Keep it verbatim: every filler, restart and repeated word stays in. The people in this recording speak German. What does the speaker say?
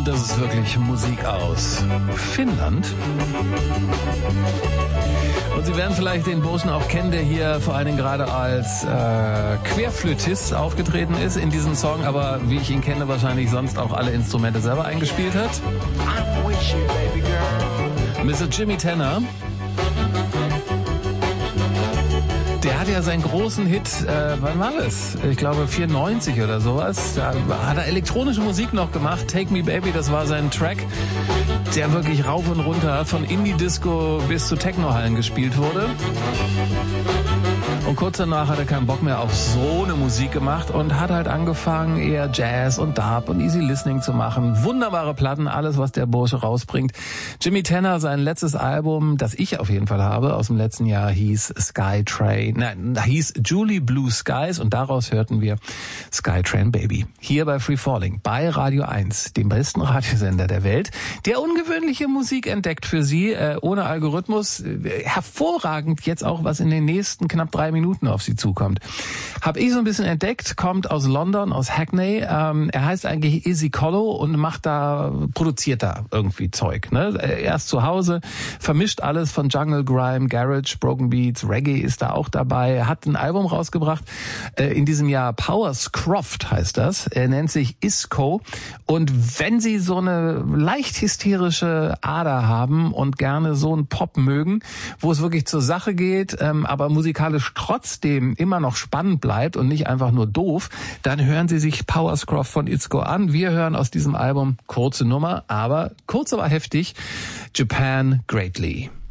Und das ist wirklich Musik aus Finnland. Und Sie werden vielleicht den Burschen auch kennen, der hier vor allen Dingen gerade als äh, Querflötist aufgetreten ist in diesem Song, aber wie ich ihn kenne, wahrscheinlich sonst auch alle Instrumente selber eingespielt hat. Mister Jimmy Tenor. Der hat ja seinen großen Hit, äh, wann war das? Ich glaube vierundneunzig oder sowas. Da hat er elektronische Musik noch gemacht. Take Me Baby, das war sein Track, der wirklich rauf und runter von Indie-Disco bis zu Techno-Hallen gespielt wurde. Und kurz danach hat er keinen Bock mehr auf so eine Musik gemacht und hat halt angefangen, eher Jazz und Dub und Easy Listening zu machen. Wunderbare Platten, alles, was der Bursche rausbringt. Jimmy Tenor, sein letztes Album, das ich auf jeden Fall habe, aus dem letzten Jahr, hieß Sky Train, nein, hieß Julie Blue Skies und daraus hörten wir Sky Train Baby. Hier bei Free Falling, bei Radio eins, dem besten Radiosender der Welt, der ungewöhnliche Musik entdeckt für Sie, äh, ohne Algorithmus. Äh, hervorragend jetzt auch, was in den nächsten knapp drei Minuten auf Sie zukommt. Habe ich so ein bisschen entdeckt, kommt aus London, aus Hackney. Ähm, er heißt eigentlich Izzy Collo und macht da, produziert da irgendwie Zeug. Ne? Er ist zu Hause, vermischt alles von Jungle Grime, Garage, Broken Beats, Reggae ist da auch dabei. Er hat ein Album rausgebracht äh, in diesem Jahr, Powerscroft heißt das. Er nennt sich Isco. Und wenn Sie so eine leicht hysterische Ader haben und gerne so einen Pop mögen, wo es wirklich zur Sache geht, ähm, aber musikalisch trotzdem immer noch spannend bleibt und nicht einfach nur doof, dann hören Sie sich Powerscroft von Isco an. Wir hören aus diesem Album, kurze Nummer, aber kurz aber heftig, Japan Greatly.